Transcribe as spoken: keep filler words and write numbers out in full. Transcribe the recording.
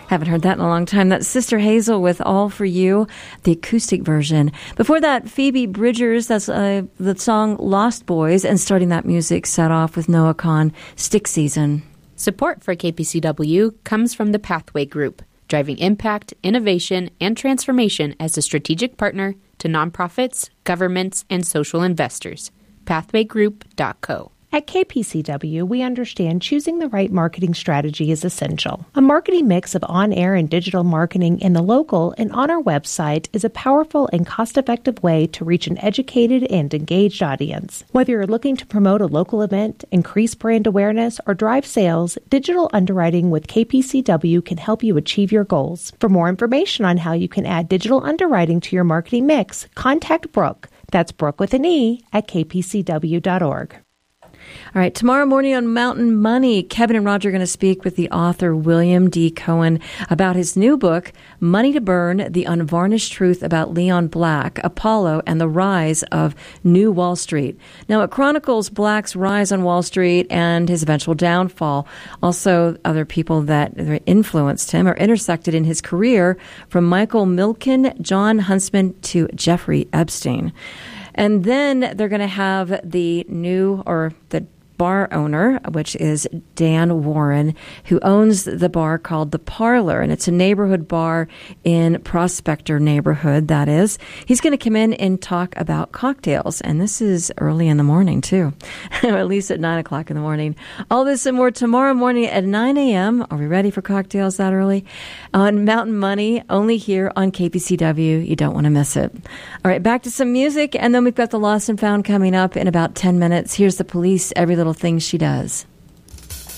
Haven't heard that in a long time. That's Sister Hazel with All For You, the acoustic version. Before that, Phoebe Bridgers, that's uh, the song Lost Boys, and starting that music set off with Noah Kahn, Stick Season. Support for K P C W comes from the Pathway Group, driving impact, innovation, and transformation as a strategic partner to nonprofits, governments, and social investors. pathway group dot co. At K P C W, we understand choosing the right marketing strategy is essential. A marketing mix of on-air and digital marketing in the local and on our website is a powerful and cost-effective way to reach an educated and engaged audience. Whether you're looking to promote a local event, increase brand awareness, or drive sales, digital underwriting with K P C W can help you achieve your goals. For more information on how you can add digital underwriting to your marketing mix, contact Brooke. That's Brooke with an E at k p c w dot org. All right, tomorrow morning on Mountain Money, Kevin and Roger are going to speak with the author William D. Cohen about his new book, Money to Burn, The Unvarnished Truth About Leon Black, Apollo, and the Rise of New Wall Street. Now, it chronicles Black's rise on Wall Street and his eventual downfall. Also, other people that influenced him or intersected in his career, from Michael Milken, John Huntsman, to Jeffrey Epstein. And then they're going to have the new, or the bar owner, which is Dan Warren, who owns the bar called The Parlor, and it's a neighborhood bar in Prospector neighborhood, that is. He's going to come in and talk about cocktails, and this is early in the morning, too, at least at nine o'clock in the morning. All this and more tomorrow morning at nine a.m. Are we ready for cocktails that early? On Mountain Money, only here on K P C W. You don't want to miss it. All right, back to some music, and then we've got the Lost and Found coming up in about ten minutes. Here's The Police, Every Little Thing She Does.